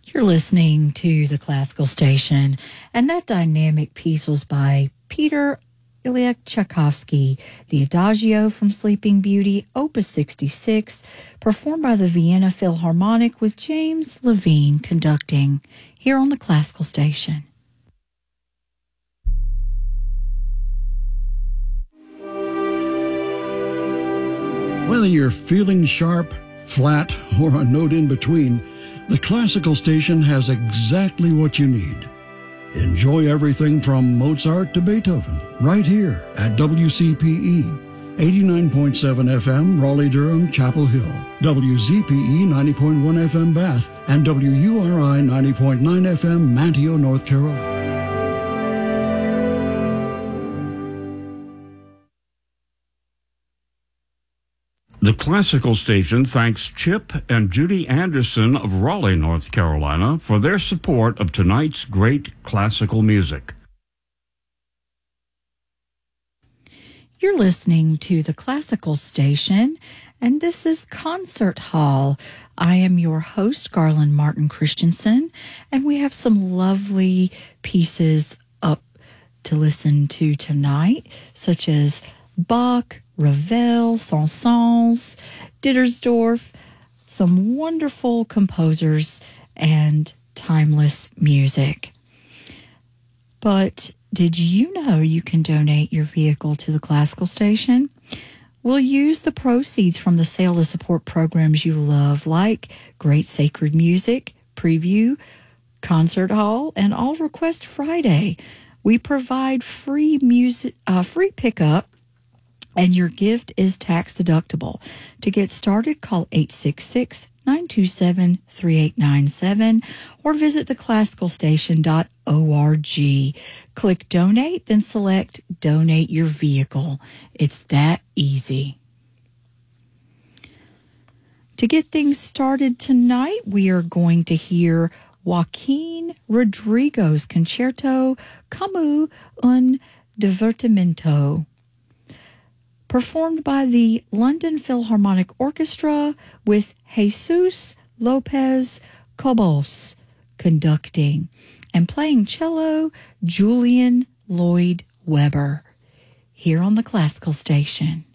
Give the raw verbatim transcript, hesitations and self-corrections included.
You're listening to the Classical Station, and that dynamic piece was by Peter Ilyich Tchaikovsky, the Adagio from Sleeping Beauty, Opus sixty-six, performed by the Vienna Philharmonic with James Levine conducting, here on the Classical Station. Whether you're feeling sharp, flat, or a note in between, the Classical Station has exactly what you need. Enjoy everything from Mozart to Beethoven right here at W C P E, eighty-nine point seven F M, Raleigh-Durham, Chapel Hill, W Z P E ninety point one F M, Bath, and W U R I ninety point nine F M, Manteo, North Carolina. The Classical Station thanks Chip and Judy Anderson of Raleigh, North Carolina, for their support of tonight's great classical music. You're listening to the Classical Station, and this is Concert Hall. I am your host, Garland Martin Christensen, and we have some lovely pieces up to listen to tonight, such as Bach, Ravel, Saint-Saëns, Dittersdorf, some wonderful composers and timeless music. But did you know you can donate your vehicle to the Classical Station? We'll use the proceeds from the sale to support programs you love, like Great Sacred Music, Preview, Concert Hall, and All Request Friday. We provide free music, uh, free pickup, and your gift is tax deductible. To get started, call eight six six, nine two seven, three eight nine seven or visit the classical station dot org. Click Donate, then select Donate Your Vehicle. It's that easy. To get things started tonight, we are going to hear Joaquin Rodrigo's Concerto Como un Divertimento, performed by the London Philharmonic Orchestra with Jesus Lopez Cobos conducting, and playing cello, Julian Lloyd Webber, here on the Classical Station.